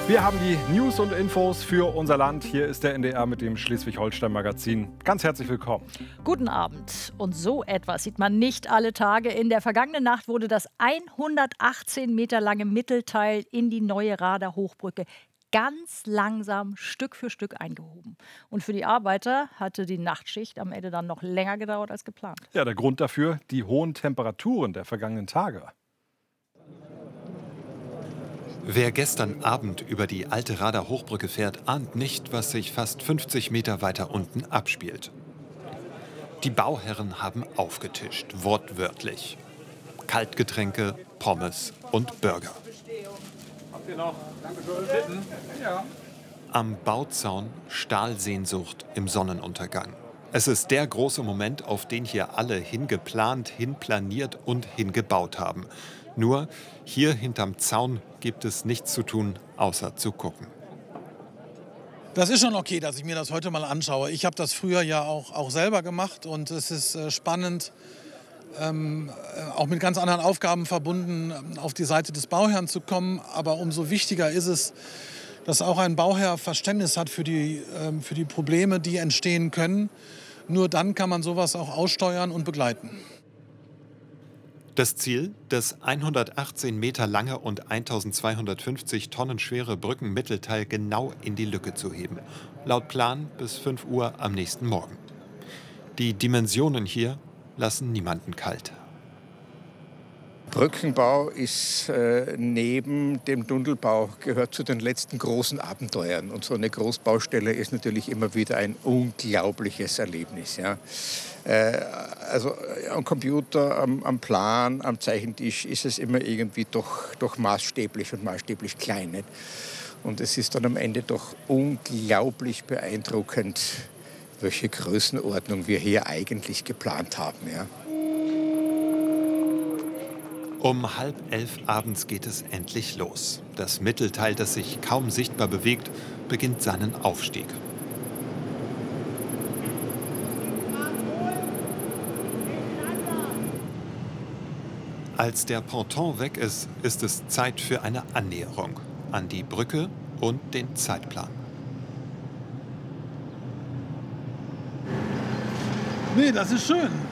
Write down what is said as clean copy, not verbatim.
Wir haben die News und Infos für unser Land. Hier ist der NDR mit dem Schleswig-Holstein-Magazin. Ganz herzlich willkommen. Guten Abend. Und so etwas sieht man nicht alle Tage. In der vergangenen Nacht wurde das 118 Meter lange Mittelteil in die neue Rader Hochbrücke ganz langsam Stück für Stück eingehoben. Und für die Arbeiter hatte die Nachtschicht am Ende dann noch länger gedauert als geplant. Ja, der Grund dafür, die hohen Temperaturen der vergangenen Tage. Wer gestern Abend über die alte Rader Hochbrücke fährt, ahnt nicht, was sich fast 50 Meter weiter unten abspielt. Die Bauherren haben aufgetischt, wortwörtlich. Kaltgetränke, Pommes und Burger. Habt ihr noch? Dankeschön. Ja. Am Bauzaun Stahlsehnsucht im Sonnenuntergang. Es ist der große Moment, auf den hier alle hingeplant, hinplaniert und hingebaut haben. Nur hier hinterm Zaun gibt es nichts zu tun, außer zu gucken. Das ist schon okay, dass ich mir das heute mal anschaue. Ich habe das früher ja auch selber gemacht und es ist spannend, auch mit ganz anderen Aufgaben verbunden, auf die Seite des Bauherrn zu kommen. Aber umso wichtiger ist es, dass auch ein Bauherr Verständnis hat für die Probleme, die entstehen können. Nur dann kann man sowas auch aussteuern und begleiten. Das Ziel, das 118 Meter lange und 1250 Tonnen schwere Brückenmittelteil genau in die Lücke zu heben. Laut Plan bis 5 Uhr am nächsten Morgen. Die Dimensionen hier lassen niemanden kalt. Brückenbau ist neben dem Tunnelbau gehört zu den letzten großen Abenteuern. Und so eine Großbaustelle ist natürlich immer wieder ein unglaubliches Erlebnis. Ja. Also am Computer, am Plan, am Zeichentisch ist es immer irgendwie doch maßstäblich und maßstäblich klein. Nicht? Und es ist dann am Ende doch unglaublich beeindruckend, welche Größenordnung wir hier eigentlich geplant haben. Ja. Um 10:30 abends geht es endlich los. Das Mittelteil, das sich kaum sichtbar bewegt, beginnt seinen Aufstieg. Als der Ponton weg ist, ist es Zeit für eine Annäherung an die Brücke und den Zeitplan. Nee, das ist schön.